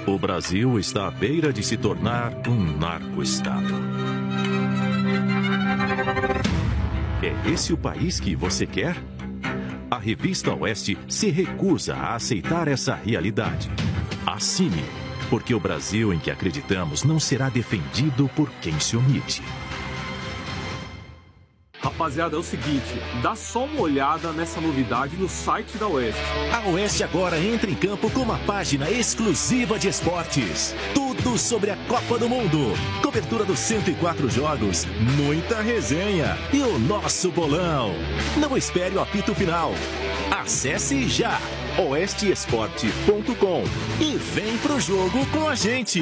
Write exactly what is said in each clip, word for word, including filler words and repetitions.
O Brasil está à beira de se tornar um narco-estado. É esse o país que você quer? A revista Oeste se recusa a aceitar essa realidade. Assine, porque o Brasil em que acreditamos não será defendido por quem se omite. Rapaziada, é o seguinte, dá só uma olhada nessa novidade no site da Oeste. A Oeste agora entra em campo com uma página exclusiva de esportes. Tudo sobre a Copa do Mundo. Cobertura dos cento e quatro jogos, muita resenha e o nosso bolão. Não espere o apito final. Acesse já oeste esporte ponto com e vem pro jogo com a gente.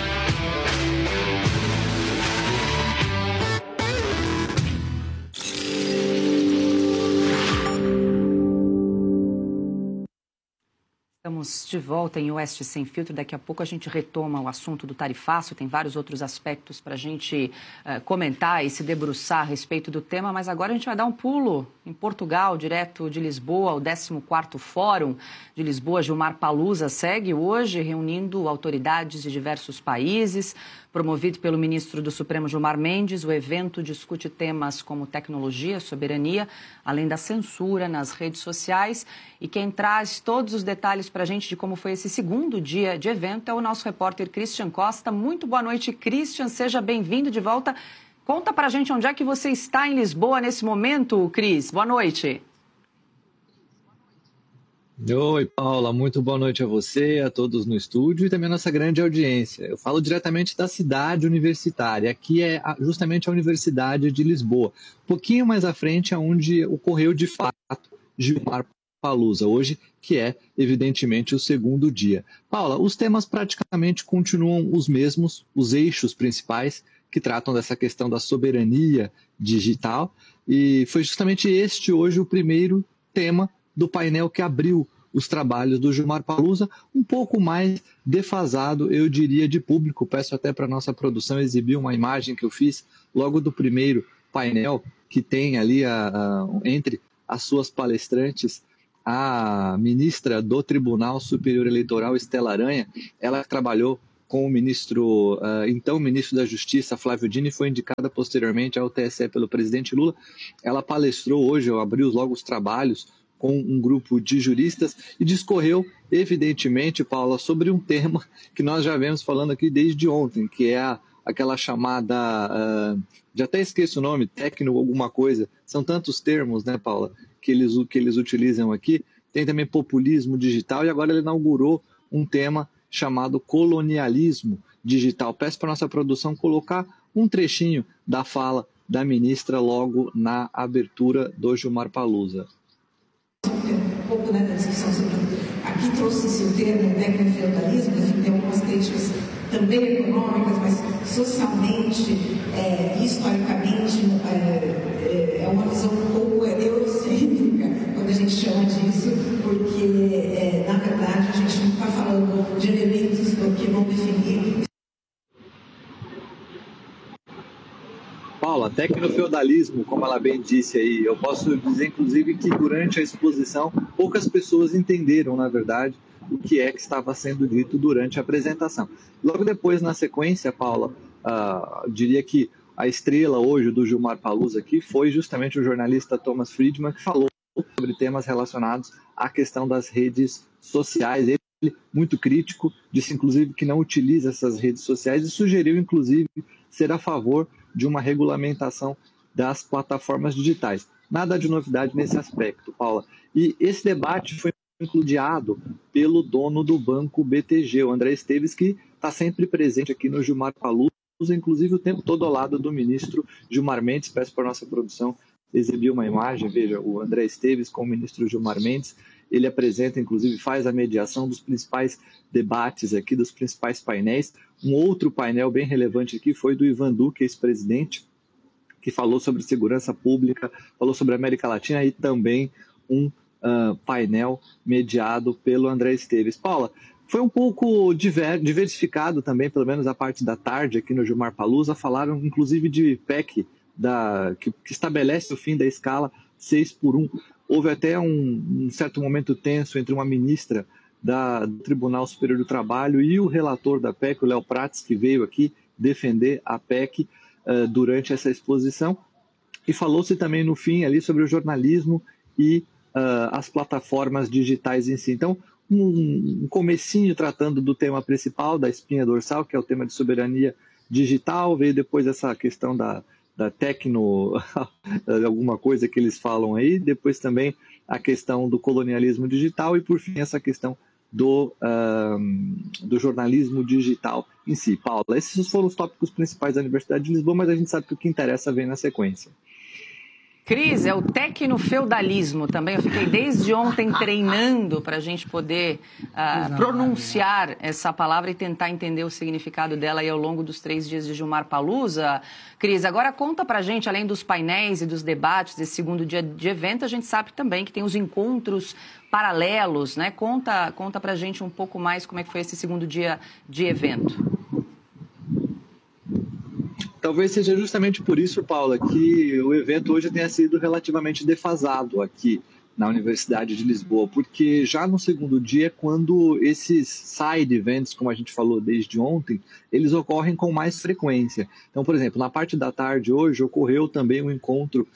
Estamos de volta em Oeste Sem Filtro. Daqui a pouco a gente retoma o assunto do tarifaço. Tem vários outros aspectos para a gente uh, comentar e se debruçar a respeito do tema. Mas agora a gente vai dar um pulo em Portugal, direto de Lisboa, o décimo quarto Fórum de Lisboa. Gilmar Palusa segue hoje reunindo autoridades de diversos países. Promovido pelo ministro do Supremo Gilmar Mendes, o evento discute temas como tecnologia, soberania, além da censura nas redes sociais. E quem traz todos os detalhes para a gente de como foi esse segundo dia de evento é o nosso repórter Christian Costa. Muito boa noite, Christian. Seja bem-vindo de volta. Conta para a gente onde é que você está em Lisboa nesse momento, Cris. Boa noite. Oi, Paula, muito boa noite a você, a todos no estúdio e também a nossa grande audiência. Eu falo diretamente da cidade universitária, aqui é justamente a Universidade de Lisboa, um pouquinho mais à frente é onde ocorreu de fato Gilmar Palusa, hoje que é evidentemente o segundo dia. Paula, os temas praticamente continuam os mesmos, os eixos principais que tratam dessa questão da soberania digital e foi justamente este hoje o primeiro tema do painel que abriu os trabalhos do Gilmar Palusa, um pouco mais defasado, eu diria, de público. Peço até para a nossa produção exibir uma imagem que eu fiz logo do primeiro painel, que tem ali, a, a, entre as suas palestrantes, a ministra do Tribunal Superior Eleitoral, Estela Aranha. Ela trabalhou com o ministro, uh, então ministro da Justiça, Flávio Dino, e foi indicada posteriormente ao T S E pelo presidente Lula. Ela palestrou hoje, abriu logo os trabalhos, com um grupo de juristas e discorreu, evidentemente, Paula, sobre um tema que nós já vemos falando aqui desde ontem, que é a, aquela chamada, uh, já até esqueço o nome, técnico alguma coisa, são tantos termos, né, Paula, que eles, que eles utilizam aqui, tem também populismo digital e agora ele inaugurou um tema chamado colonialismo digital. Peço para a nossa produção colocar um trechinho da fala da ministra logo na abertura do Gilmar Palusa. Um pouco, né, da discussão sobre... Aqui trouxe-se o termo tecnofeudalismo, enfim, tem algumas críticas também econômicas, mas socialmente é, historicamente é, é uma visão um pouco eurocêntrica quando a gente chama disso, porque é, na verdade a gente não está falando de elementos que vão definir. Paula, tecnofeudalismo, como ela bem disse aí, eu posso dizer inclusive que durante a exposição poucas pessoas entenderam, na verdade, o que é que estava sendo dito durante a apresentação. Logo depois, na sequência, Paula, uh, diria que a estrela hoje do Gilmar Palusa aqui foi justamente o jornalista Thomas Friedman, que falou sobre temas relacionados à questão das redes sociais. Ele, muito crítico, disse inclusive que não utiliza essas redes sociais e sugeriu inclusive ser a favor de uma regulamentação das plataformas digitais. Nada de novidade nesse aspecto, Paula. E esse debate foi incluído pelo dono do banco B T G, o André Esteves, que está sempre presente aqui no Gilmar Palusa, inclusive o tempo todo ao lado do ministro Gilmar Mendes. Peço para a nossa produção exibir uma imagem, veja, o André Esteves com o ministro Gilmar Mendes. Ele apresenta, inclusive, faz a mediação dos principais debates aqui, dos principais painéis. Um outro painel bem relevante aqui foi do Ivan Duque, ex-presidente, que falou sobre segurança pública, falou sobre a América Latina e também um uh, painel mediado pelo André Esteves. Paula, foi um pouco diver, diversificado também, pelo menos a parte da tarde aqui no Gilmar Palusa. Falaram, inclusive, de P E C, da, que, que estabelece o fim da escala seis por um. Houve até um, um certo momento tenso entre uma ministra da, do Tribunal Superior do Trabalho e o relator da P E C, o Léo Prates, que veio aqui defender a P E C uh, durante essa exposição. E falou-se também, no fim, ali sobre o jornalismo e uh, as plataformas digitais em si. Então, um, um comecinho tratando do tema principal, da espinha dorsal, que é o tema de soberania digital. Veio depois essa questão da, da tecno, alguma coisa que eles falam aí. Depois também a questão do colonialismo digital e, por fim, essa questão do, uh, do jornalismo digital em si. Paula, esses foram os tópicos principais da Universidade de Lisboa, mas a gente sabe que o que interessa vem na sequência. Cris, é o tecnofeudalismo também. Eu fiquei desde ontem treinando para a gente poder uh, pronunciar essa palavra e tentar entender o significado dela aí ao longo dos três dias de Gilmar Palusa. Cris, agora conta para a gente, além dos painéis e dos debates desse segundo dia de evento, a gente sabe também que tem os encontros paralelos, né? Conta, conta para a gente um pouco mais como é que foi esse segundo dia de evento. Talvez seja justamente por isso, Paula, que o evento hoje tenha sido relativamente defasado aqui na Universidade de Lisboa, porque já no segundo dia, quando esses side events, como a gente falou desde ontem, eles ocorrem com mais frequência. Então, por exemplo, na parte da tarde hoje ocorreu também um encontro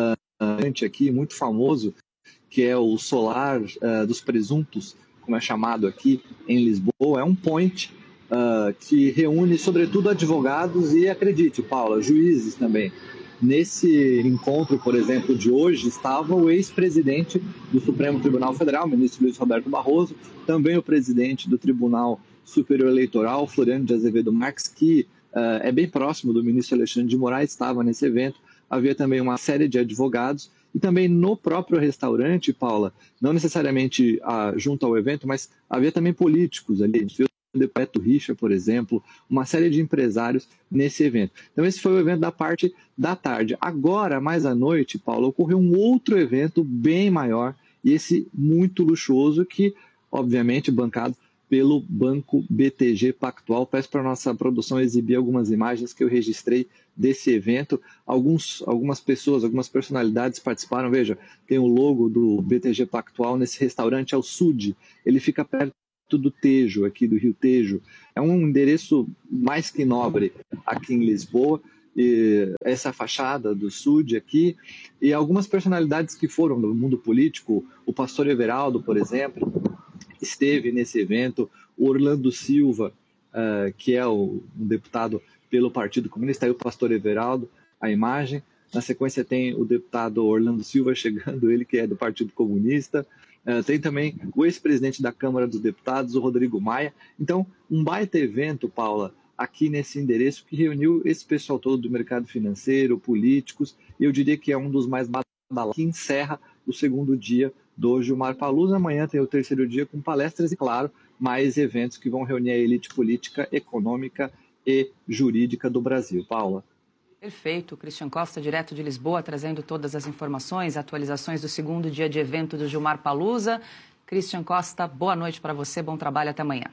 uh, aqui muito famoso, que é o Solar uh, dos Presuntos, como é chamado aqui em Lisboa. É um point Uh, que reúne, sobretudo, advogados e, acredite, Paula, juízes também. Nesse encontro, por exemplo, de hoje, estava o ex-presidente do Supremo Tribunal Federal, o ministro Luiz Roberto Barroso, também o presidente do Tribunal Superior Eleitoral, Floriano de Azevedo Marques, que uh, é bem próximo do ministro Alexandre de Moraes, estava nesse evento. Havia também uma série de advogados e também no próprio restaurante, Paula, não necessariamente uh, junto ao evento, mas havia também políticos ali, de Beto Richa, por exemplo, uma série de empresários nesse evento. Então esse foi o evento da parte da tarde. Agora, mais à noite, Paulo, ocorreu um outro evento bem maior, e esse muito luxuoso, que, obviamente, bancado pelo Banco B T G Pactual. Peço para a nossa produção exibir algumas imagens que eu registrei desse evento. Alguns, algumas pessoas, algumas personalidades participaram. Veja, tem o logo do B T G Pactual nesse restaurante, é o Sud. Ele fica perto do Tejo, aqui do Rio Tejo. É um endereço mais que nobre aqui em Lisboa. E essa fachada do Sud aqui, e algumas personalidades que foram do mundo político, o pastor Everaldo, por exemplo, esteve nesse evento, o Orlando Silva, uh, que é o, um deputado pelo Partido Comunista, e o pastor Everaldo, a imagem. Na sequência tem o deputado Orlando Silva chegando, ele que é do Partido Comunista. Uh, tem também o ex-presidente da Câmara dos Deputados, o Rodrigo Maia. Então, um baita evento, Paula, aqui nesse endereço que reuniu esse pessoal todo do mercado financeiro, políticos, e eu diria que é um dos mais badalados, que encerra o segundo dia do Gilmar Palusa. Amanhã tem o terceiro dia com palestras e, claro, mais eventos que vão reunir a elite política, econômica e jurídica do Brasil. Paula. Perfeito. Christian Costa, direto de Lisboa, trazendo todas as informações, atualizações do segundo dia de evento do Gilmar Palusa. Christian Costa, boa noite para você, bom trabalho, até amanhã.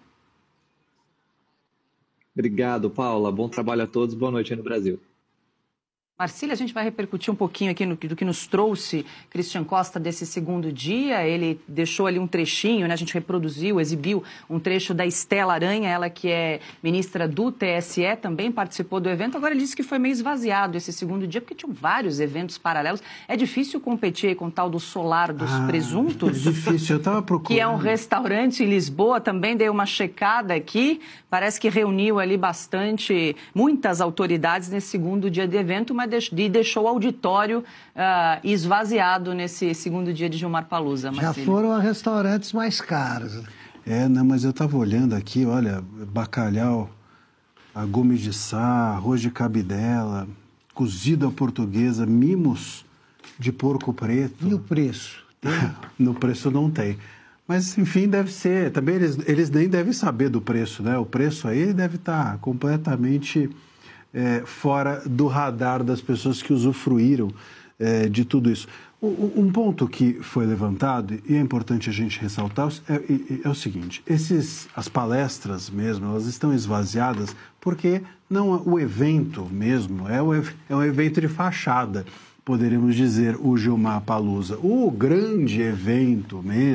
Obrigado, Paula. Bom trabalho a todos, boa noite aí no Brasil. Marcília, a gente vai repercutir um pouquinho aqui no, do que nos trouxe Christian Costa desse segundo dia. Ele deixou ali um trechinho, né? A gente reproduziu, exibiu um trecho da Estela Aranha, ela que é ministra do T S E, também participou do evento. Agora ele disse que foi meio esvaziado esse segundo dia, porque tinham vários eventos paralelos. É difícil competir com o tal do Solar dos ah, Presuntos. É difícil, eu estava procurando. Que é um restaurante em Lisboa, também dei uma checada aqui. Parece que reuniu ali bastante, muitas autoridades nesse segundo dia de evento, mas e deixou o auditório uh, esvaziado nesse segundo dia de Gilmar Palusa. Já foram a restaurantes mais caros. É, não, mas eu estava olhando aqui, olha, bacalhau, a Gomes de Sá, arroz de cabidela, cozida portuguesa, mimos de porco preto. E o preço? No preço não tem. Mas, enfim, deve ser. Também eles, eles nem devem saber do preço, né? O preço aí deve estar completamente... É, fora do radar das pessoas que usufruíram é, de tudo isso. O, um ponto que foi levantado, e é importante a gente ressaltar, é, é, é o seguinte, esses, as palestras mesmo, elas estão esvaziadas porque não, o evento mesmo é, o, é um evento de fachada, poderíamos dizer, o Gilmar Palusa. O grande evento mesmo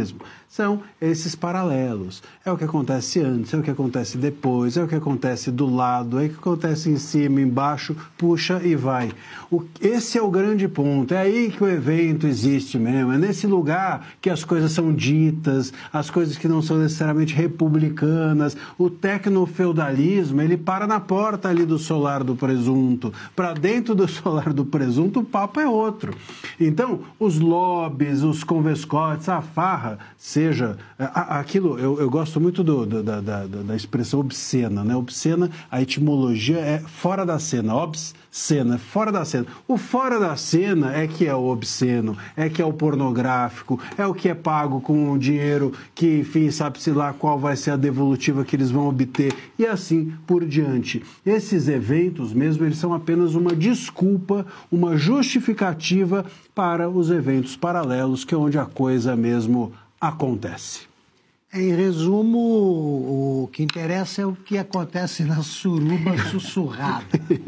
são esses paralelos. É o que acontece antes, é o que acontece depois, é o que acontece do lado, é o que acontece em cima, embaixo, puxa e vai. O, esse é o grande ponto, é aí que o evento existe mesmo, é nesse lugar que as coisas são ditas, as coisas que não são necessariamente republicanas. O tecnofeudalismo, ele para na porta ali do solar do presunto. Para dentro do solar do presunto, o papo é outro. Então, os lobbies, os convescotes, a farra, seja aquilo, eu, eu gosto muito do, do, da, da, da expressão obscena, né? Obscena, a etimologia é fora da cena, obscena, fora da cena. O fora da cena é que é o obsceno, é que é o pornográfico, é o que é pago com o dinheiro que, enfim, sabe-se lá qual vai ser a devolutiva que eles vão obter e assim por diante. Esses eventos mesmo, eles são apenas uma desculpa, uma justificativa para os eventos paralelos, que é onde a coisa mesmo acontece. Em resumo, o que interessa é o que acontece na suruba sussurrada.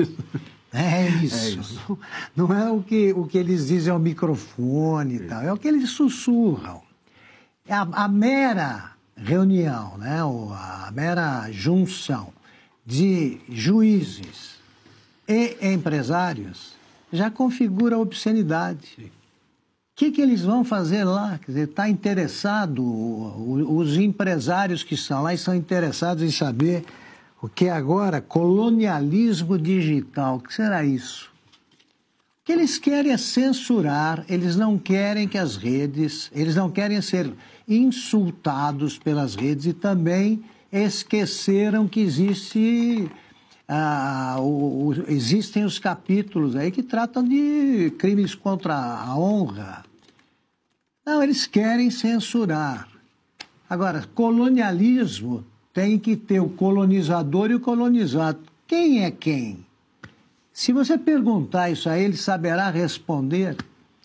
É isso. É isso. Não, não é o que, o que eles dizem ao microfone e tal, é o que eles sussurram. A, a mera reunião, né, a mera junção de juízes e empresários já configura a obscenidade. Sim. O que, que eles vão fazer lá? Quer dizer, está interessado, os empresários que estão lá estão interessados em saber o que é agora colonialismo digital. O que será isso? O que eles querem é censurar, eles não querem que as redes, eles não querem ser insultados pelas redes e também esqueceram que existe, ah, o, o, existem os capítulos aí que tratam de crimes contra a honra. Não, eles querem censurar. Agora, colonialismo tem que ter o colonizador e o colonizado. Quem é quem? Se você perguntar isso a ele, saberá responder.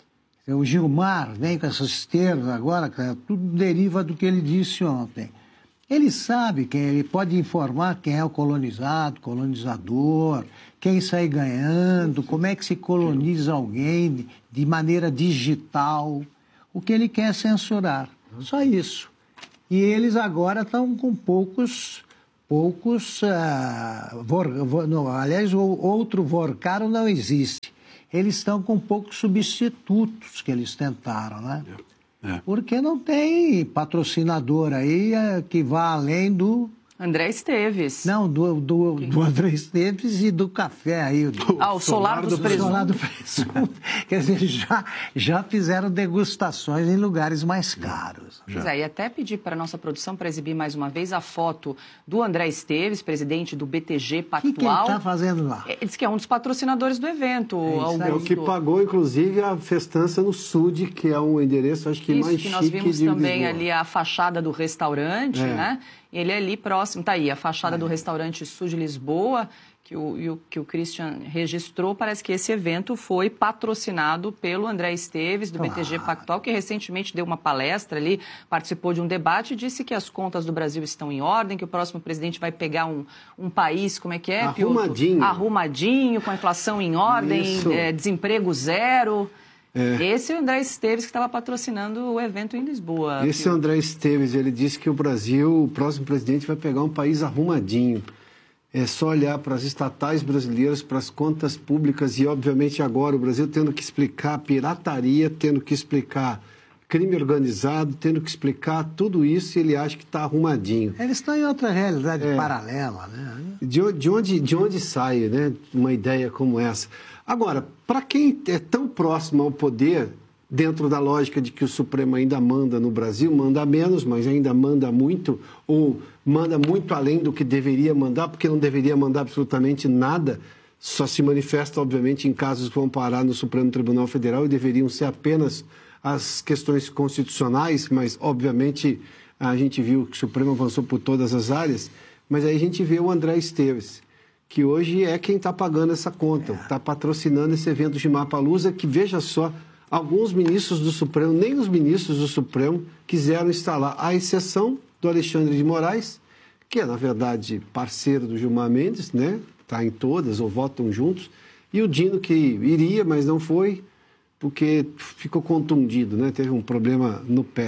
O Gilmar vem com essas termos agora, tudo deriva do que ele disse ontem. Ele sabe quem, ele pode informar quem é o colonizado, colonizador, quem sai ganhando, como é que se coloniza alguém de, de maneira digital. O que ele quer é censurar. Só isso. E eles agora estão com poucos... Poucos, uh, vor, vor, não, aliás, o outro Vorcaro não existe. Eles estão com poucos substitutos que eles tentaram, né? É, é. Porque não tem patrocinador aí uh, que vá além do... André Esteves. Não, do, do, do André Esteves e do café aí. Do, ah, o Solar, solar dos do Presuntos. Solar do Presunto. Quer dizer, já, já fizeram degustações em lugares mais caros. Pois é, e até pedir para a nossa produção para exibir mais uma vez a foto do André Esteves, presidente do B T G Pactual. O que, que ele está fazendo lá? Ele diz que é um dos patrocinadores do evento. É, é o que pagou, inclusive, a festança no Sud, que é um endereço, acho que Isso, mais que chique nós vimos de também Lisboa. Ali a fachada do restaurante, é. né? Ele é ali próximo, tá aí, a fachada é. do restaurante Sul de Lisboa, que o, o, que o Christian registrou. Parece que esse evento foi patrocinado pelo André Esteves, do ah. B T G Pactual, que recentemente deu uma palestra ali, participou de um debate e disse que as contas do Brasil estão em ordem, que o próximo presidente vai pegar um, um país, como é que é? Arrumadinho. Piotr? Arrumadinho, com a inflação em ordem, é, desemprego zero. É. Esse é o André Esteves que estava patrocinando o evento em Lisboa. Esse é o André Esteves, ele disse que o Brasil, o próximo presidente, vai pegar um país arrumadinho. É só olhar para as estatais brasileiras, para as contas públicas e, obviamente, agora o Brasil tendo que explicar pirataria, tendo que explicar crime organizado, tendo que explicar tudo isso, e ele acha que está arrumadinho. Eles estão em outra realidade é. paralela, né? De, de, onde, de onde sai, né, uma ideia como essa? Agora, para quem é tão próximo ao poder, dentro da lógica de que o Supremo ainda manda no Brasil, manda menos, mas ainda manda muito, ou manda muito além do que deveria mandar, porque não deveria mandar absolutamente nada, só se manifesta, obviamente, em casos que vão parar no Supremo Tribunal Federal e deveriam ser apenas as questões constitucionais, mas, obviamente, a gente viu que o Supremo avançou por todas as áreas, mas aí a gente vê o André Esteves, que hoje é quem está pagando essa conta, está é. patrocinando esse evento de Mapalooza, que, veja só, alguns ministros do Supremo, nem os ministros do Supremo quiseram estar lá, à exceção do Alexandre de Moraes, que é, na verdade, parceiro do Gilmar Mendes, né? Está em todas, ou votam juntos, e o Dino, que iria, mas não foi, porque ficou contundido, né? Teve um problema no pé.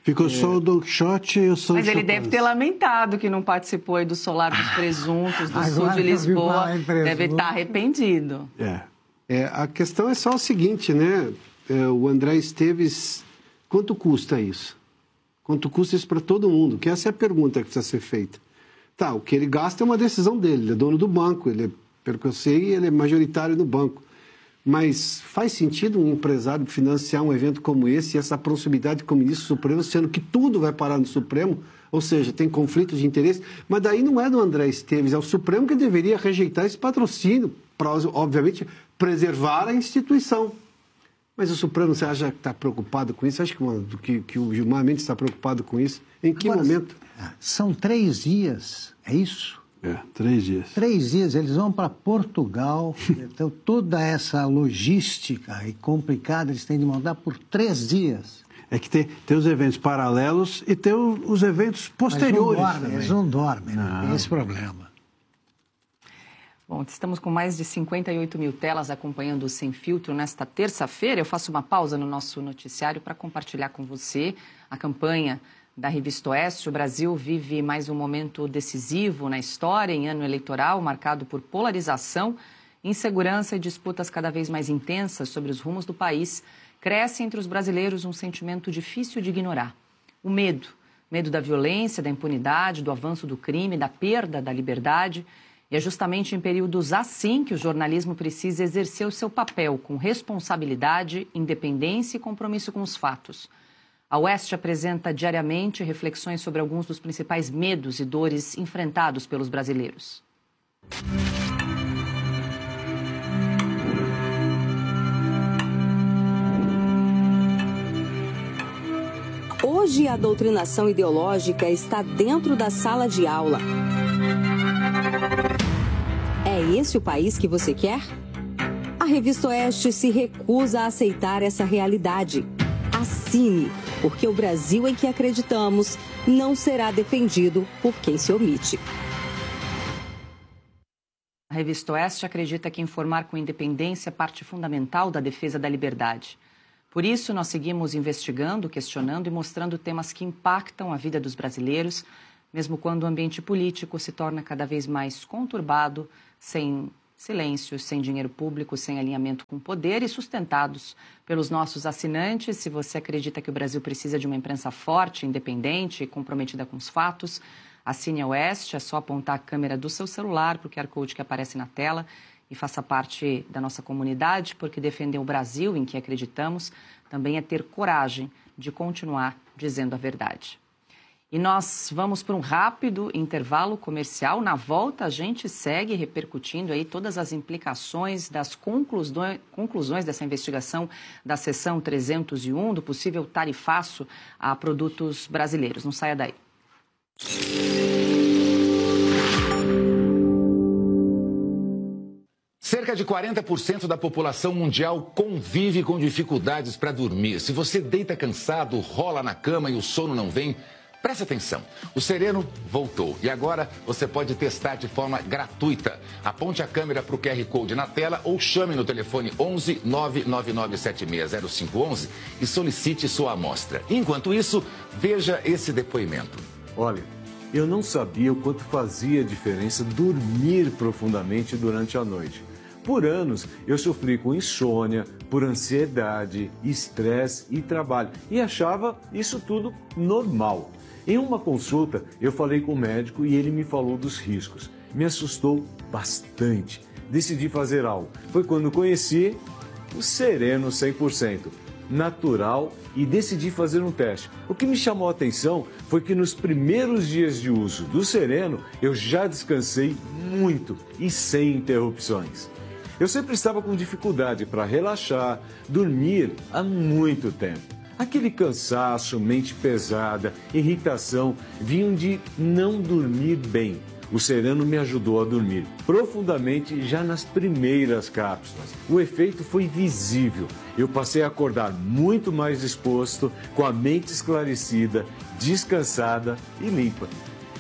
Ficou é... só o Don Quixote e o Sancho. Mas ele deve ter lamentado que não participou aí do Solar dos Presuntos, do sul de Lisboa. Deve estar arrependido. É. é. A questão é só o seguinte, né? É, o André Esteves, quanto custa isso? Quanto custa isso para todo mundo? Que essa é a pergunta que precisa ser feita. Tá, o que ele gasta é uma decisão dele, ele é dono do banco, ele é, pelo que eu sei, ele é majoritário no banco. Mas faz sentido um empresário financiar um evento como esse e essa proximidade com o ministro Supremo, sendo que tudo vai parar no Supremo, ou seja, tem conflito de interesse, mas daí não é do André Esteves, é o Supremo que deveria rejeitar esse patrocínio, para, obviamente, preservar a instituição. Mas o Supremo, você acha que está preocupado com isso? Acha que, mano, que, que o Gilmar Mendes está preocupado com isso? Em que Agora, momento? São três dias, é isso? É, três dias. Três dias, eles vão para Portugal, então toda essa logística e complicada eles têm de montar por três dias. É que tem, tem os eventos paralelos e tem os eventos posteriores. Mas não dormem, eles não dormem, não. Tem esse problema. Bom, estamos com mais de cinquenta e oito mil telas acompanhando o Sem Filtro nesta terça-feira. Eu faço uma pausa no nosso noticiário para compartilhar com você a campanha da Revista Oeste. O Brasil vive mais um momento decisivo na história, em ano eleitoral, marcado por polarização, insegurança e disputas cada vez mais intensas sobre os rumos do país. Cresce entre os brasileiros um sentimento difícil de ignorar: o medo. Medo da violência, da impunidade, do avanço do crime, da perda da liberdade. E é justamente em períodos assim que o jornalismo precisa exercer o seu papel com responsabilidade, independência e compromisso com os fatos. A Oeste apresenta diariamente reflexões sobre alguns dos principais medos e dores enfrentados pelos brasileiros. Hoje, a doutrinação ideológica está dentro da sala de aula. É esse o país que você quer? A Revista Oeste se recusa a aceitar essa realidade. Assine, porque o Brasil em que acreditamos não será defendido por quem se omite. A Revista Oeste acredita que informar com independência é parte fundamental da defesa da liberdade. Por isso, nós seguimos investigando, questionando e mostrando temas que impactam a vida dos brasileiros, mesmo quando o ambiente político se torna cada vez mais conturbado, sem silêncio, sem dinheiro público, sem alinhamento com o poder e sustentados pelos nossos assinantes. Se você acredita que o Brasil precisa de uma imprensa forte, independente e comprometida com os fatos, assine a Oeste. É só apontar a câmera do seu celular para o Q R Code que aparece na tela e faça parte da nossa comunidade, porque defender o Brasil em que acreditamos também é ter coragem de continuar dizendo a verdade. E nós vamos para um rápido intervalo comercial. Na volta, a gente segue repercutindo aí todas as implicações das conclusões, conclusões dessa investigação da seção trezentos e um, do possível tarifaço a produtos brasileiros. Não saia daí. Cerca de quarenta por cento da população mundial convive com dificuldades para dormir. Se você deita cansado, rola na cama e o sono não vem, preste atenção, o Sereno voltou e agora você pode testar de forma gratuita. Aponte a câmera para o Q R Code na tela ou chame no telefone onze, nove nove nove sete seis zero cinco um um e solicite sua amostra. Enquanto isso, veja esse depoimento. Olha, eu não sabia o quanto fazia diferença dormir profundamente durante a noite. Por anos, eu sofri com insônia, por ansiedade, estresse e trabalho e achava isso tudo normal. Em uma consulta, eu falei com o médico e ele me falou dos riscos. Me assustou bastante. Decidi fazer algo. Foi quando conheci o Sereno cem por cento, natural, e decidi fazer um teste. O que me chamou a atenção foi que nos primeiros dias de uso do Sereno, eu já descansei muito e sem interrupções. Eu sempre estava com dificuldade para relaxar, dormir há muito tempo. Aquele cansaço, mente pesada, irritação, vinham de não dormir bem. O Sereno me ajudou a dormir profundamente já nas primeiras cápsulas. O efeito foi visível. Eu passei a acordar muito mais disposto, com a mente esclarecida, descansada e limpa.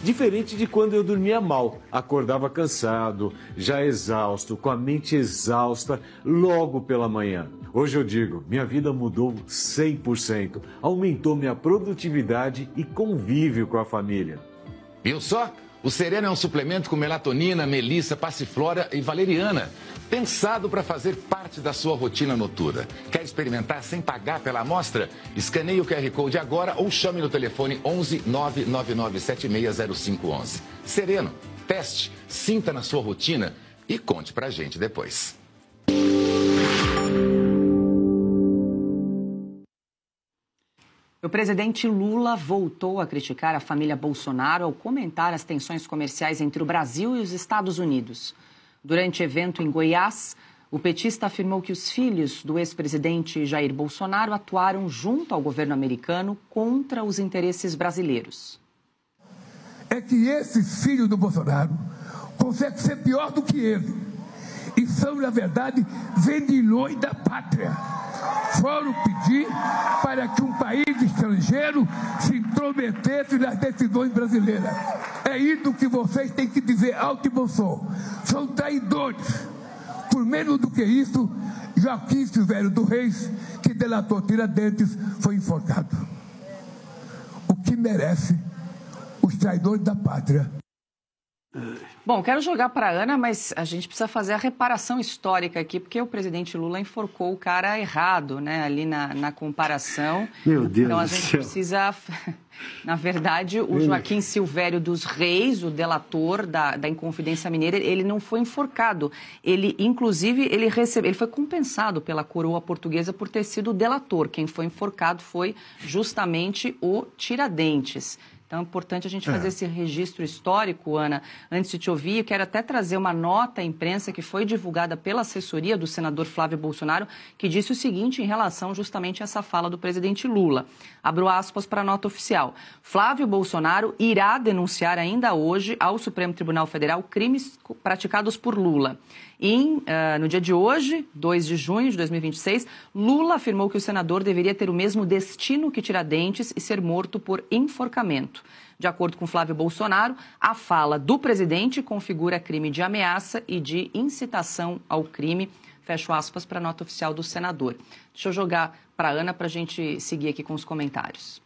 Diferente de quando eu dormia mal, acordava cansado, já exausto, com a mente exausta, logo pela manhã. Hoje eu digo, minha vida mudou cem por cento, aumentou minha produtividade e convívio com a família. Viu só? O Sereno é um suplemento com melatonina, melissa, passiflora e valeriana, pensado para fazer parte da sua rotina noturna. Quer experimentar sem pagar pela amostra? Escaneie o Q R Code agora ou chame no telefone onze nove nove nove sete seis zero cinco um um. Sereno, teste, sinta na sua rotina e conte pra gente depois. O presidente Lula voltou a criticar a família Bolsonaro ao comentar as tensões comerciais entre o Brasil e os Estados Unidos. Durante evento em Goiás, o petista afirmou que os filhos do ex-presidente Jair Bolsonaro atuaram junto ao governo americano contra os interesses brasileiros. É que esses filhos do Bolsonaro conseguem ser pior do que ele. E são, na verdade, vendilhões da pátria. Foram pedir para que um país estrangeiro se intrometesse nas decisões brasileiras. É isso que vocês têm que dizer alto e bom som. São traidores. Por menos do que isso, Joaquim Silvério do Reis, que delatou Tiradentes, foi enforcado. O que merece os traidores da pátria. Bom, quero jogar para a Ana, mas a gente precisa fazer a reparação histórica aqui, porque o presidente Lula enforcou o cara errado, né, ali na, na comparação. Meu Deus Então a do gente céu. precisa... Na verdade, o Joaquim Silvério dos Reis, o delator da, da Inconfidência Mineira, ele não foi enforcado. Ele, inclusive, ele, recebe, ele foi compensado pela coroa portuguesa por ter sido o delator. Quem foi enforcado foi justamente o Tiradentes. Então, é importante a gente fazer é. esse registro histórico, Ana. Antes de te ouvir, eu quero até trazer uma nota à imprensa que foi divulgada pela assessoria do senador Flávio Bolsonaro, que disse o seguinte em relação justamente a essa fala do presidente Lula. Abro aspas para a nota oficial. Flávio Bolsonaro irá denunciar ainda hoje ao Supremo Tribunal Federal crimes praticados por Lula. Em, uh, no dia de hoje, dois de junho de dois mil e vinte e seis, Lula afirmou que o senador deveria ter o mesmo destino que Tiradentes e ser morto por enforcamento. De acordo com Flávio Bolsonaro, a fala do presidente configura crime de ameaça e de incitação ao crime. Fecho aspas para a nota oficial do senador. Deixa eu jogar para a Ana para a gente seguir aqui com os comentários.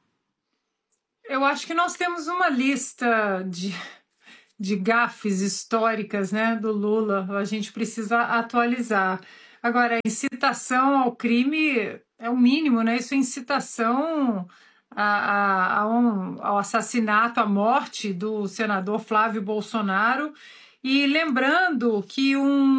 Eu acho que nós temos uma lista de... de gafes históricas, né, do Lula, a gente precisa atualizar. Agora, a incitação ao crime é o mínimo, né? Isso é incitação a, a, a um, ao assassinato, à morte do senador Flávio Bolsonaro. E lembrando que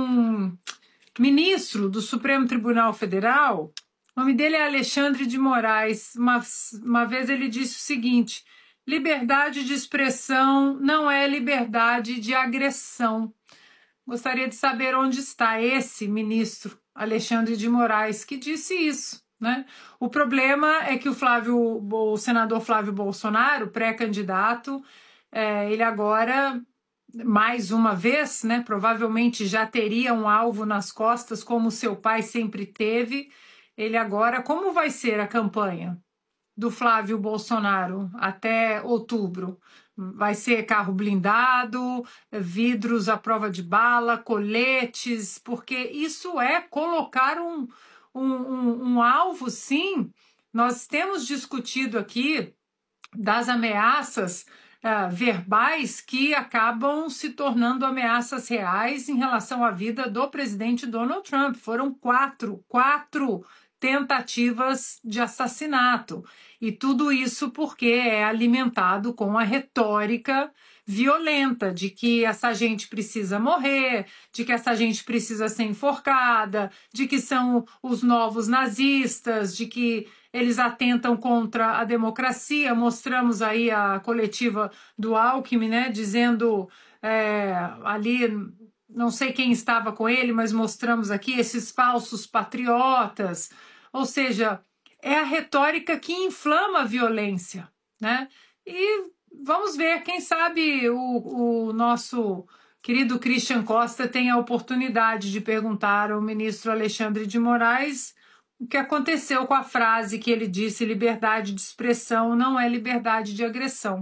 um ministro do Supremo Tribunal Federal, o nome dele é Alexandre de Moraes, uma, uma vez ele disse o seguinte: liberdade de expressão não é liberdade de agressão. Gostaria de saber onde está esse ministro Alexandre de Moraes que disse isso, né? O problema é que o, Flávio, o senador Flávio Bolsonaro, pré-candidato, é, ele agora, mais uma vez, né, provavelmente já teria um alvo nas costas, como seu pai sempre teve. Ele agora, como vai ser a campanha do Flávio Bolsonaro até outubro? Vai ser carro blindado, vidros à prova de bala, coletes, porque isso é colocar um, um, um, um alvo, sim. Nós temos discutido aqui das ameaças uh, verbais que acabam se tornando ameaças reais em relação à vida do presidente Donald Trump. Foram quatro, quatro tentativas de assassinato. E tudo isso porque é alimentado com a retórica violenta de que essa gente precisa morrer, de que essa gente precisa ser enforcada, de que são os novos nazistas, de que eles atentam contra a democracia. Mostramos aí a coletiva do Alckmin, né, dizendo é, ali, não sei quem estava com ele, mas mostramos aqui esses falsos patriotas. Ou seja, é a retórica que inflama a violência, né? E vamos ver, quem sabe o, o nosso querido Christian Costa tem a oportunidade de perguntar ao ministro Alexandre de Moraes o que aconteceu com a frase que ele disse: liberdade de expressão não é liberdade de agressão.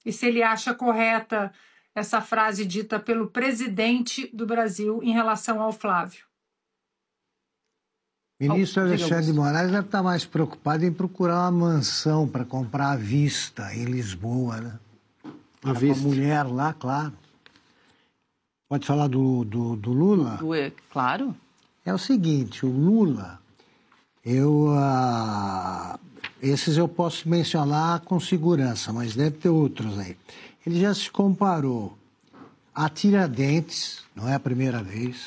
e se ele acha correta essa frase dita pelo presidente do Brasil em relação ao Flávio. O ministro Alexandre de Moraes deve estar mais preocupado em procurar uma mansão para comprar à vista em Lisboa, né? À vista. Com a mulher lá, claro. Pode falar do, do, do Lula? Do, claro. É o seguinte, o Lula, eu, uh, esses eu posso mencionar com segurança, mas deve ter outros aí. Ele já se comparou a Tiradentes, não é a primeira vez,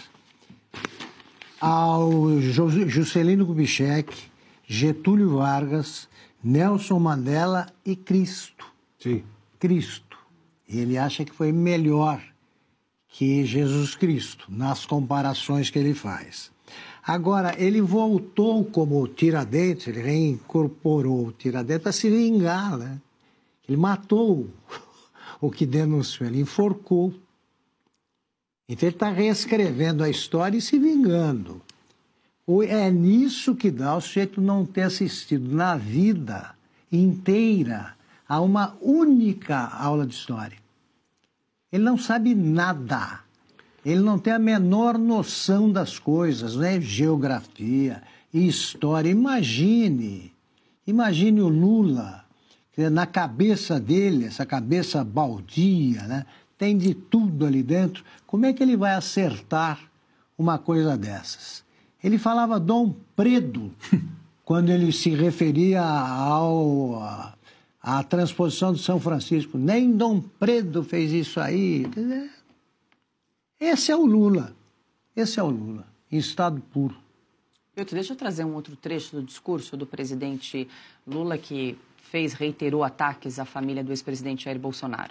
ao Juscelino Kubitschek, Getúlio Vargas, Nelson Mandela e Cristo. Sim. Cristo. E ele acha que foi melhor que Jesus Cristo, nas comparações que ele faz. Agora, ele voltou como Tiradentes, ele reincorporou o Tiradentes para se vingar, né? Ele matou o que denunciou, ele enforcou. Então ele está reescrevendo a história e se vingando. É nisso que dá o sujeito não ter assistido na vida inteira a uma única aula de história. Ele não sabe nada. Ele não tem a menor noção das coisas, né? Geografia, história. Imagine, imagine o Lula, que na cabeça dele, essa cabeça baldia, né? Tem de tudo ali dentro. Como é que ele vai acertar uma coisa dessas? Ele falava Dom Predo, quando ele se referia ao, a, à transposição de São Francisco. Nem Dom Predo fez isso aí. Esse é o Lula. Esse é o Lula, em estado puro. Piotr, deixa eu trazer um outro trecho do discurso do presidente Lula, que fez, reiterou ataques à família do ex-presidente Jair Bolsonaro.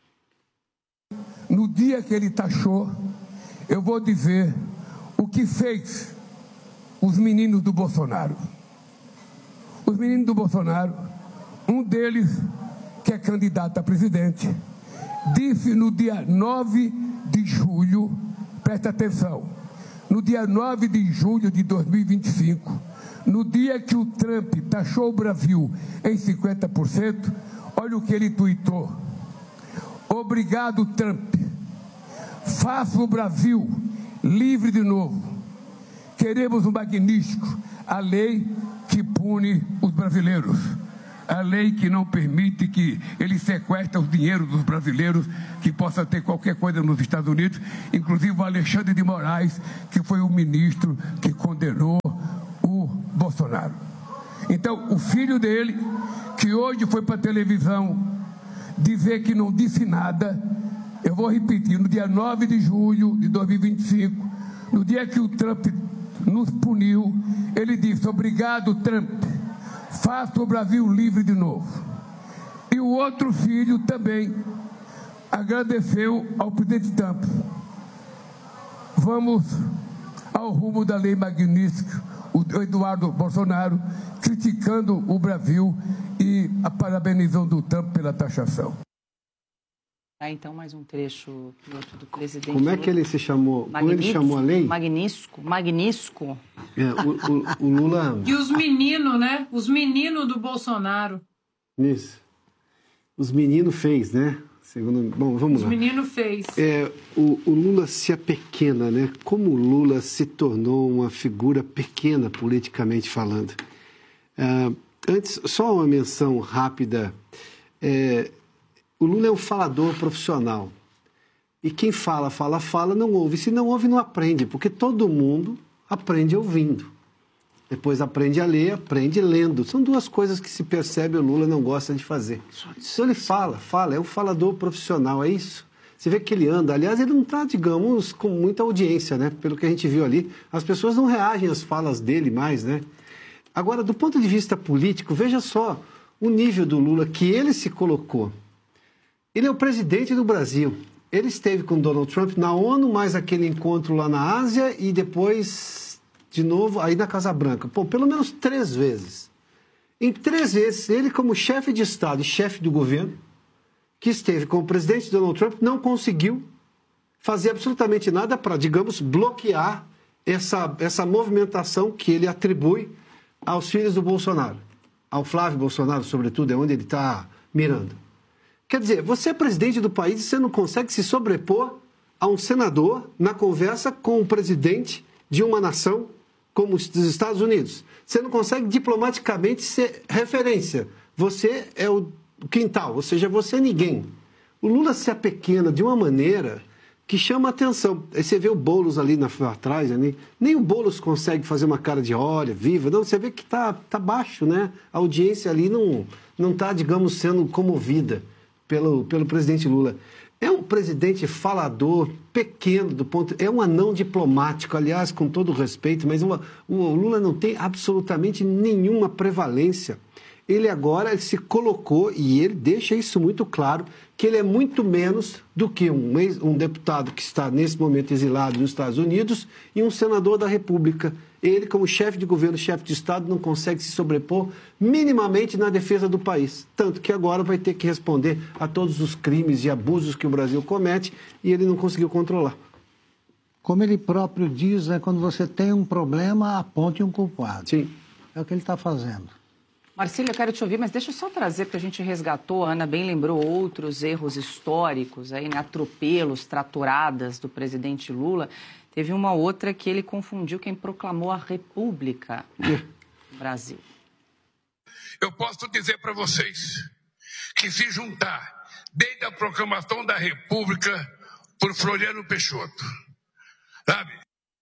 No dia que ele taxou, eu vou dizer o que fez os meninos do Bolsonaro. Os meninos do Bolsonaro, um deles, que é candidato a presidente, disse no dia nove de julho, presta atenção, no dia nove de julho de dois mil e vinte e cinco, no dia que o Trump taxou o Brasil em cinquenta por cento, olha o que ele tuitou. Obrigado, Trump. Faça o Brasil livre de novo. Queremos um magnífico, a lei que pune os brasileiros. A lei que não permite que ele sequestre o dinheiro dos brasileiros, que possa ter qualquer coisa nos Estados Unidos, inclusive o Alexandre de Moraes, que foi o ministro que condenou o Bolsonaro. Então, o filho dele, que hoje foi para a televisão dizer que não disse nada, eu vou repetir, no dia nove de julho de dois mil e vinte e cinco, no dia que o Trump nos puniu, ele disse, obrigado, Trump, faça o Brasil livre de novo. E o outro filho também agradeceu ao presidente Trump. Vamos ao rumo da lei magnífica, o Eduardo Bolsonaro criticando o Brasil e a parabenizando o Trump pela taxação. Ah, então, mais um trecho Piotr, do presidente. Como é que ele se chamou? Como ele chamou a lei? Magnífico. Magnífico. É, o, o, o Lula... E os meninos, né? Os meninos do Bolsonaro. Isso. Os meninos fez, né? Segundo... Bom, vamos os lá. Os meninos fez. É, o, o Lula se apequena, né? Como o Lula se tornou uma figura pequena, politicamente falando. Uh, antes, só uma menção rápida. É, o Lula é um falador profissional. E quem fala, fala, fala, não ouve. Se não ouve, não aprende, porque todo mundo aprende ouvindo. Depois aprende a ler, aprende lendo. São duas coisas que se percebe o Lula não gosta de fazer. Então ele fala, fala, é um falador profissional, é isso. Você vê que ele anda, aliás, ele não está, digamos, com muita audiência, né? Pelo que a gente viu ali. As pessoas não reagem às falas dele mais, né? Agora, do ponto de vista político, veja só o nível do Lula que ele se colocou. Ele é o presidente do Brasil. Ele esteve com Donald Trump na ONU, mais aquele encontro lá na Ásia e depois, de novo, aí na Casa Branca. Pô, pelo menos três vezes. Em três vezes, ele como chefe de Estado e chefe do governo, que esteve com o presidente Donald Trump, não conseguiu fazer absolutamente nada para, digamos, bloquear essa, essa movimentação que ele atribui aos filhos do Bolsonaro. Ao Flávio Bolsonaro, sobretudo, é onde ele está mirando. Quer dizer, você é presidente do país e você não consegue se sobrepor a um senador na conversa com o presidente de uma nação como os Estados Unidos. Você não consegue diplomaticamente ser referência. Você é o quintal, ou seja, você é ninguém. O Lula se apequena de uma maneira que chama a atenção. Aí você vê o Boulos ali na, atrás, ali. Nem o Boulos consegue fazer uma cara de olha, viva. Não, você vê que está tá baixo, né? A audiência ali não não está, digamos, sendo comovida pelo, pelo presidente Lula. É um presidente falador, pequeno, do ponto, é um anão diplomático, aliás, com todo respeito, mas o, o Lula não tem absolutamente nenhuma prevalência. Ele agora ele se colocou, e ele deixa isso muito claro, que ele é muito menos do que um, um deputado que está, nesse momento, exilado nos Estados Unidos e um senador da República. Ele, como chefe de governo, chefe de Estado, não consegue se sobrepor minimamente na defesa do país. Tanto que agora vai ter que responder a todos os crimes e abusos que o Brasil comete e ele não conseguiu controlar. Como ele próprio diz, né, quando você tem um problema, aponte um culpado. Sim. É o que ele está fazendo. Marcílio, eu quero te ouvir, mas deixa eu só trazer, porque a gente resgatou, a Ana bem lembrou outros erros históricos, aí, né, atropelos, traturadas do presidente Lula. Teve uma outra que ele confundiu quem proclamou a República no Brasil. Eu posso dizer para vocês que se juntar desde a proclamação da República por Floriano Peixoto, sabe?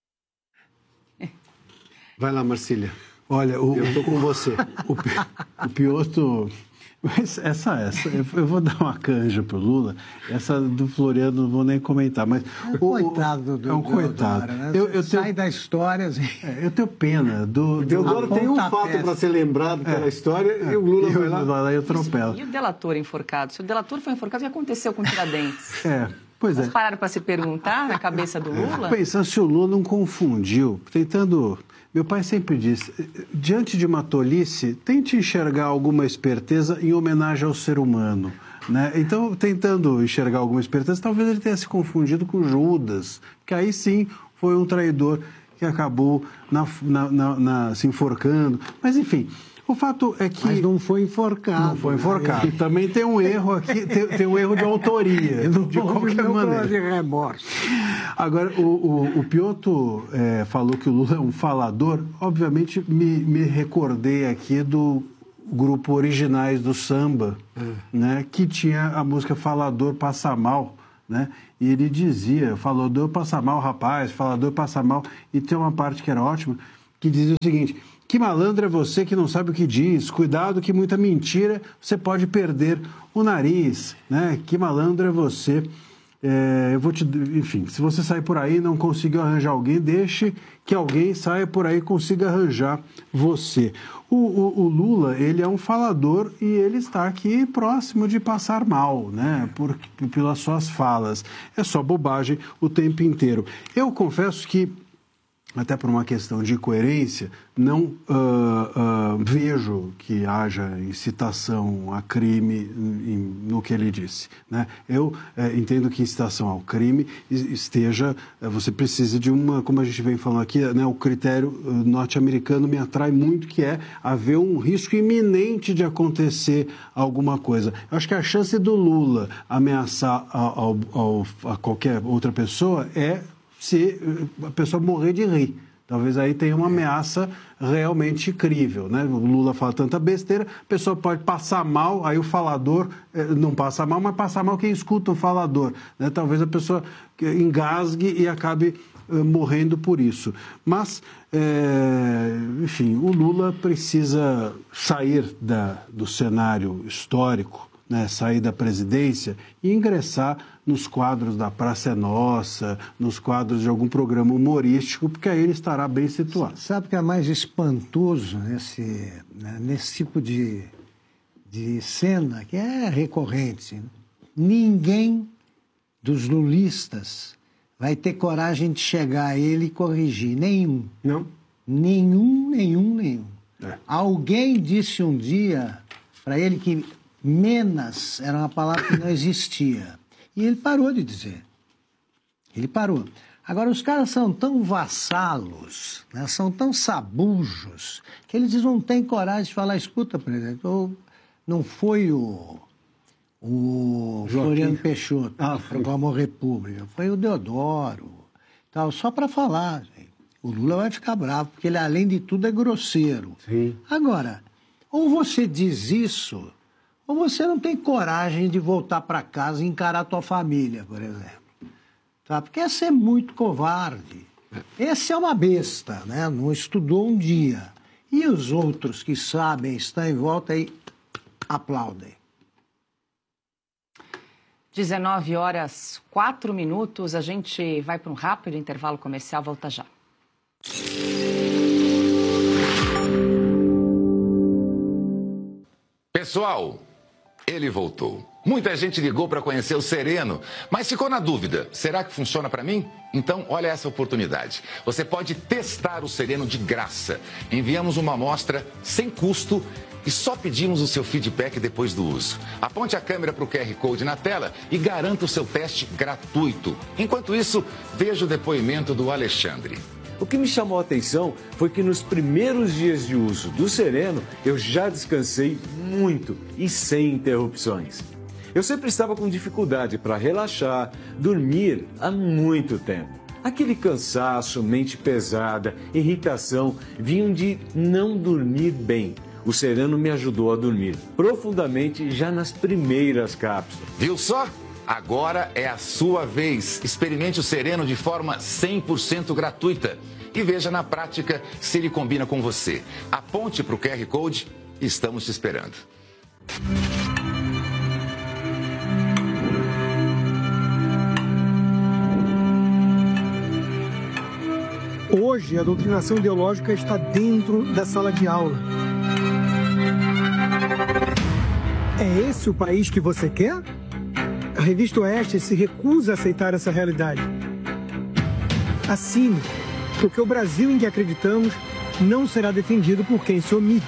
Vai lá, Marcília. Olha, o, eu estou com você. O, o Piotto... Mas essa, essa, eu vou dar uma canja pro Lula. Essa do Floriano não vou nem comentar, mas... É um o, coitado do É um coitado. Deodoro, né? eu, eu Sai tenho, da história... Assim. É, eu tenho pena do... O Deodoro do, tem um fato para ser lembrado pela é, história é, e o Lula vai lá... lá e atropela. E o delator enforcado? Se o delator foi enforcado, o que aconteceu com o Tiradentes? É, pois é. Vocês pararam para se perguntar na cabeça do Lula? É, pensando se o Lula não confundiu, tentando... Meu pai sempre disse, diante de uma tolice, tente enxergar alguma esperteza em homenagem ao ser humano, né? Então, tentando enxergar alguma esperteza, talvez ele tenha se confundido com Judas, que aí sim foi um traidor que acabou na, na, na, na, se enforcando. Mas, enfim... O fato é que... Mas não foi enforcado. Não foi enforcado. Né? Também tem um erro aqui, tem, tem um erro de autoria, não de qualquer maneira. De remorso. Agora, o, o, o Piotto é, falou que o Lula é um falador. Obviamente, me, me recordei aqui do grupo Originais do Samba, é. né, que tinha a música Falador Passa Mal, né? E ele dizia, falador passa mal, rapaz, falador passa mal. E tem uma parte que era ótima, que dizia o seguinte... Que malandro é você que não sabe o que diz. Cuidado que muita mentira você pode perder o nariz, né? Que malandro é você. É, eu vou te, enfim, se você sair por aí e não conseguiu arranjar alguém, deixe que alguém saia por aí e consiga arranjar você. O, o, o Lula, ele é um falador e ele está aqui próximo de passar mal, né? Por, pelas suas falas. É só bobagem o tempo inteiro. Eu confesso que até por uma questão de coerência, não uh, uh, vejo que haja incitação a crime em, no que ele disse, né? Eu uh, entendo que incitação ao crime esteja, uh, você precisa de uma, como a gente vem falando aqui, né, o critério uh, norte-americano me atrai muito, que é haver um risco iminente de acontecer alguma coisa. Eu acho que a chance do Lula ameaçar ao, ao, a qualquer outra pessoa é se a pessoa morrer de rir. Talvez aí tenha uma ameaça realmente crível, né? O Lula fala tanta besteira, a pessoa pode passar mal, aí o falador eh, não passa mal, mas passa mal quem escuta o falador, né? Talvez a pessoa engasgue e acabe eh, morrendo por isso. Mas, eh, enfim, o Lula precisa sair da, do cenário histórico, né, sair da presidência e ingressar nos quadros da Praça é Nossa, nos quadros de algum programa humorístico, porque aí ele estará bem situado. Sabe o que é mais espantoso nesse, né, nesse tipo de, de cena, que é recorrente? Né? Ninguém dos lulistas vai ter coragem de chegar a ele e corrigir. Nenhum. Não? Nenhum, nenhum, nenhum. É. Alguém disse um dia para ele que menas era uma palavra que não existia. E ele parou de dizer. Ele parou. Agora, os caras são tão vassalos, né, são tão sabujos, que eles não têm coragem de falar, escuta, presidente, ou não foi o, o Joaquim. Floriano Peixoto, ah, proclamou República, foi o Deodoro, tal, só para falar, gente. O Lula vai ficar bravo, porque ele, além de tudo, é grosseiro. Sim. Agora, ou você diz isso, ou você não tem coragem de voltar para casa e encarar a tua família, por exemplo. Tá? Porque esse é muito covarde. Esse é uma besta, né? Não estudou um dia. E os outros que sabem, estão em volta e aplaudem. dezenove horas, quatro minutos. A gente vai para um rápido intervalo comercial. Volta já. Pessoal, ele voltou. Muita gente ligou para conhecer o Sereno, mas ficou na dúvida. Será que funciona para mim? Então, olha essa oportunidade. Você pode testar o Sereno de graça. Enviamos uma amostra sem custo e só pedimos o seu feedback depois do uso. Aponte a câmera para o Q R Code na tela e garanta o seu teste gratuito. Enquanto isso, veja o depoimento do Alexandre. O que me chamou a atenção foi que nos primeiros dias de uso do Sereno, eu já descansei muito e sem interrupções. Eu sempre estava com dificuldade para relaxar, dormir há muito tempo. Aquele cansaço, mente pesada, irritação, vinham de não dormir bem. O Sereno me ajudou a dormir profundamente já nas primeiras cápsulas. Viu só? Agora é a sua vez. Experimente o Sereno de forma cem por cento gratuita e veja na prática se ele combina com você. Aponte para o Q R Code e estamos te esperando. Hoje, a doutrinação ideológica está dentro da sala de aula. É esse o país que você quer? A revista Oeste se recusa a aceitar essa realidade. Assine, porque o Brasil em que acreditamos não será defendido por quem se omite.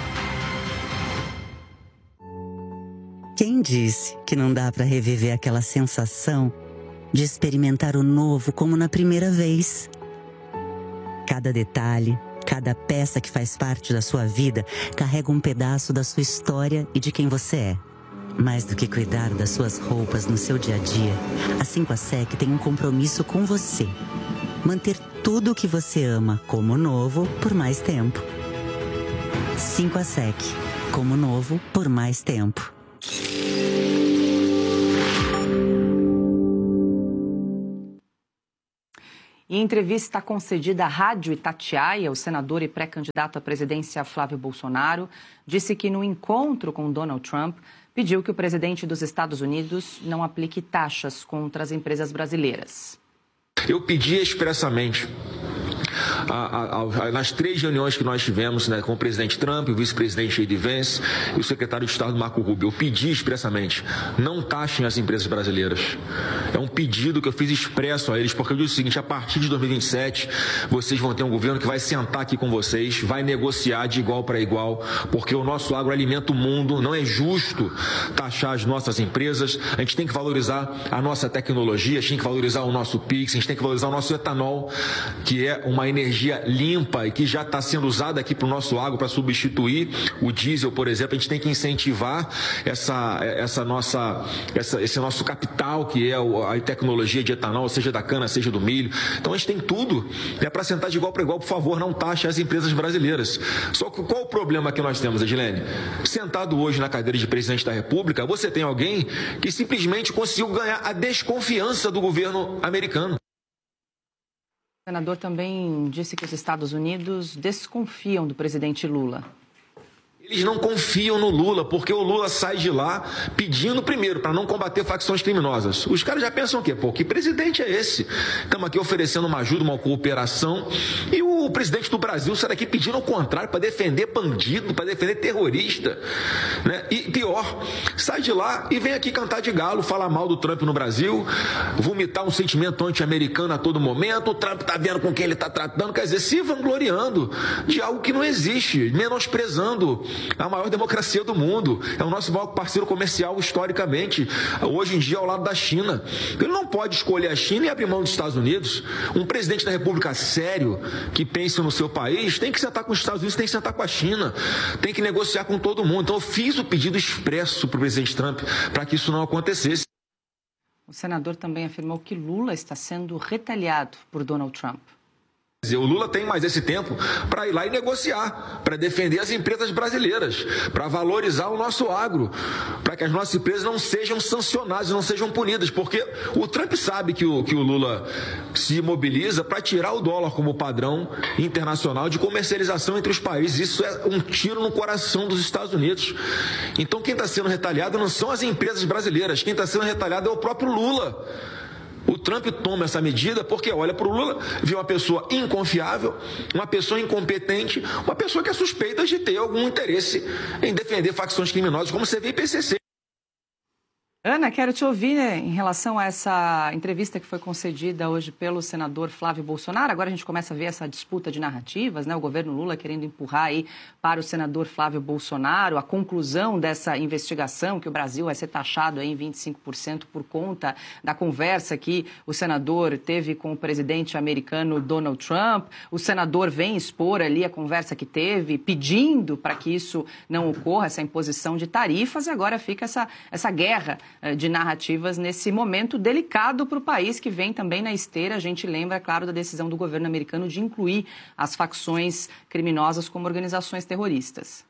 Quem disse que não dá para reviver aquela sensação de experimentar o novo como na primeira vez? Cada detalhe, cada peça que faz parte da sua vida carrega um pedaço da sua história e de quem você é. Mais do que cuidar das suas roupas no seu dia a dia, a cinco A S E C tem um compromisso com você. Manter tudo o que você ama como novo por mais tempo. cinco A S E C, como novo por mais tempo. Em entrevista concedida à Rádio Itatiaia, o senador e pré-candidato à presidência Flávio Bolsonaro disse que no encontro com Donald Trump pediu que o presidente dos Estados Unidos não aplique taxas contra as empresas brasileiras. Eu pedi expressamente, a, a, a, nas três reuniões que nós tivemos, né, com o presidente Trump, o vice-presidente J D Vance e o secretário de Estado Marco Rubio, eu pedi expressamente, não taxem as empresas brasileiras. É um pedido que eu fiz expresso a eles, porque eu disse o seguinte: a partir de dois mil e vinte e sete, vocês vão ter um governo que vai sentar aqui com vocês, vai negociar de igual para igual, porque o nosso agro alimenta o mundo, não é justo taxar as nossas empresas, a gente tem que valorizar a nossa tecnologia, a gente tem que valorizar o nosso Pix, a gente tem que valorizar o nosso etanol, que é uma energia limpa e que já está sendo usada aqui para o nosso agro para substituir o diesel, por exemplo. A gente tem que incentivar essa, essa nossa, essa, esse nosso capital, que é a tecnologia de etanol, seja da cana, seja do milho. Então a gente tem tudo, é para sentar de igual para igual. Por favor, não taxe as empresas brasileiras. Só que qual o problema que nós temos, Edilene? Sentado hoje na cadeira de presidente da República, você tem alguém que simplesmente conseguiu ganhar a desconfiança do governo americano. O senador também disse que os Estados Unidos desconfiam do presidente Lula. Eles não confiam no Lula, porque o Lula sai de lá pedindo, primeiro, para não combater facções criminosas. Os caras já pensam o quê? Pô, que presidente é esse? Estamos aqui oferecendo uma ajuda, uma cooperação, e o presidente do Brasil sai daqui pedindo o contrário, para defender bandido, para defender terrorista. Né? E pior, sai de lá e vem aqui cantar de galo, falar mal do Trump no Brasil, vomitar um sentimento anti-americano a todo momento, o Trump está vendo com quem ele está tratando, quer dizer, se vangloriando de algo que não existe, menosprezando É a maior democracia do mundo, é o nosso maior parceiro comercial historicamente, hoje em dia ao lado da China. Ele não pode escolher a China e abrir mão dos Estados Unidos. Um presidente da República sério, que pensa no seu país, tem que sentar com os Estados Unidos, tem que sentar com a China, tem que negociar com todo mundo. Então eu fiz o pedido expresso para o presidente Trump para que isso não acontecesse. O senador também afirmou que Lula está sendo retaliado por Donald Trump. O Lula tem mais esse tempo para ir lá e negociar, para defender as empresas brasileiras, para valorizar o nosso agro, para que as nossas empresas não sejam sancionadas, não sejam punidas, porque o Trump sabe que o, que o Lula se mobiliza para tirar o dólar como padrão internacional de comercialização entre os países. Isso é um tiro no coração dos Estados Unidos. Então quem está sendo retaliado não são as empresas brasileiras, quem está sendo retaliado é o próprio Lula. O Trump toma essa medida porque olha para o Lula, vê uma pessoa inconfiável, uma pessoa incompetente, uma pessoa que é suspeita de ter algum interesse em defender facções criminosas, como C V e P C C. Ana, quero te ouvir, né, em relação a essa entrevista que foi concedida hoje pelo senador Flávio Bolsonaro. Agora a gente começa a ver essa disputa de narrativas, né? O governo Lula querendo empurrar aí para o senador Flávio Bolsonaro a conclusão dessa investigação, que o Brasil vai ser taxado aí em vinte e cinco por cento por conta da conversa que o senador teve com o presidente americano Donald Trump. O senador vem expor ali a conversa que teve, pedindo para que isso não ocorra, essa imposição de tarifas, e agora fica essa, essa guerra de narrativas nesse momento delicado para o país, que vem também na esteira. A gente lembra, claro, da decisão do governo americano de incluir as facções criminosas como organizações terroristas.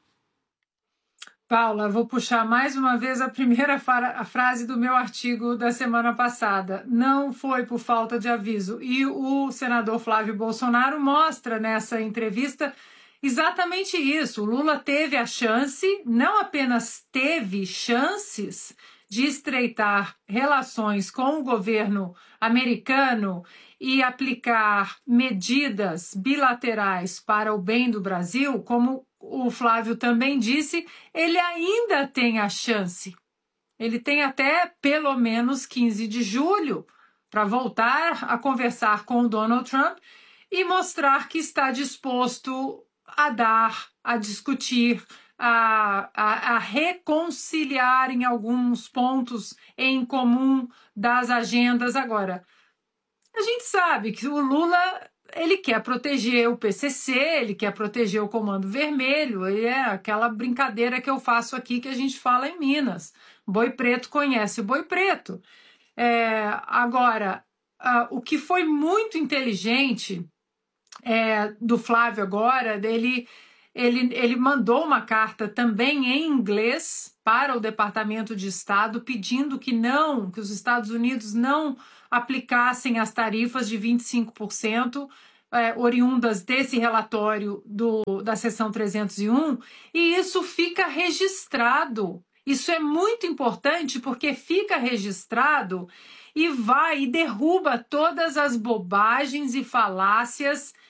Paula, vou puxar mais uma vez a primeira a frase do meu artigo da semana passada. Não foi por falta de aviso. E o senador Flávio Bolsonaro mostra nessa entrevista exatamente isso. O Lula teve a chance, não apenas teve chances de estreitar relações com o governo americano e aplicar medidas bilaterais para o bem do Brasil, como o Flávio também disse, ele ainda tem a chance. Ele tem até pelo menos quinze de julho para voltar a conversar com o Donald Trump e mostrar que está disposto a dar, a discutir, A, a, a reconciliar em alguns pontos em comum das agendas. Agora, a gente sabe que o Lula, ele quer proteger o P C C, ele quer proteger o Comando Vermelho, e é aquela brincadeira que eu faço aqui que a gente fala em Minas. Boi preto conhece boi preto. É, agora, a, o que foi muito inteligente é, do Flávio agora, dele... Ele, ele mandou uma carta também em inglês para o Departamento de Estado pedindo que não, que os Estados Unidos não aplicassem as tarifas de vinte e cinco por cento é, oriundas desse relatório do, da seção trezentos e um, e isso fica registrado. Isso é muito importante porque fica registrado e vai e derruba todas as bobagens e falácias